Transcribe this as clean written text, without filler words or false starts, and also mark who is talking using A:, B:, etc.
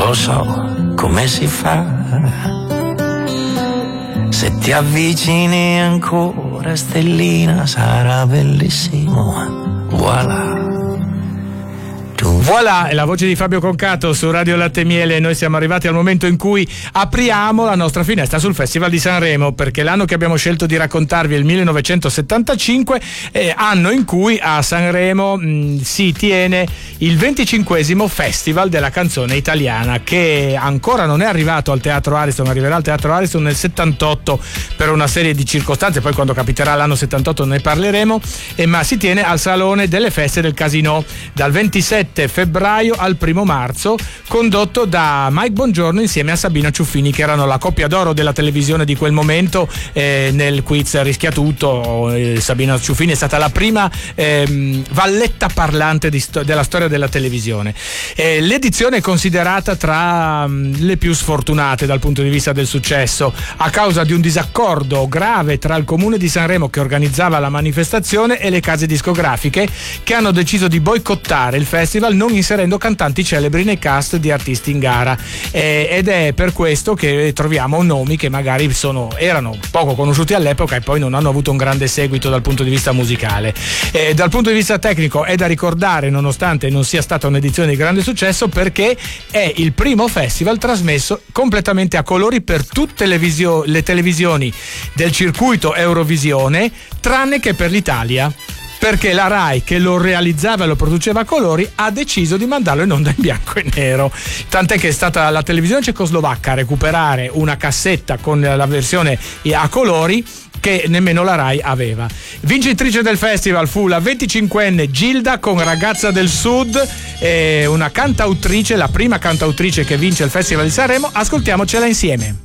A: lo so come si fa. Se ti avvicini ancora, stellina, sarà bellissimo. Voilà.
B: Voilà, è la voce di Fabio Concato su Radio Latte e Miele. Noi siamo arrivati al momento in cui apriamo la nostra finestra sul Festival di Sanremo, perché l'anno che abbiamo scelto di raccontarvi è il 1975, anno in cui a Sanremo si tiene il 25esimo Festival della canzone italiana, che ancora non è arrivato al Teatro Ariston, arriverà al Teatro Ariston nel 78 per una serie di circostanze, poi quando capiterà l'anno 78 ne parleremo, ma si tiene al Salone delle Feste del Casino dal 27 febbraio al 1 marzo, condotto da Mike Bongiorno insieme a Sabina Ciuffini, che erano la coppia d'oro della televisione di quel momento. Nel quiz Rischia Tutto, Sabina Ciuffini è stata la prima valletta parlante della storia della televisione. L'edizione è considerata tra le più sfortunate dal punto di vista del successo, a causa di un disaccordo grave tra il Comune di Sanremo, che organizzava la manifestazione, e le case discografiche, che hanno deciso di boicottare il festival, non inserendo cantanti celebri nei cast di artisti in gara, ed è per questo che troviamo nomi che magari erano poco conosciuti all'epoca e poi non hanno avuto un grande seguito dal punto di vista musicale. Dal punto di vista tecnico è da ricordare, nonostante non sia stata un'edizione di grande successo, perché è il primo festival trasmesso completamente a colori per tutte le televisioni del circuito Eurovisione, tranne che per l'Italia, perché la Rai, che lo realizzava e lo produceva a colori, ha deciso di mandarlo in onda in bianco e nero, tant'è che è stata la televisione cecoslovacca a recuperare una cassetta con la versione a colori che nemmeno la Rai aveva. Vincitrice del festival fu la 25enne Gilda con Ragazza del Sud, una cantautrice, la prima cantautrice che vince il Festival di Sanremo. Ascoltiamocela insieme.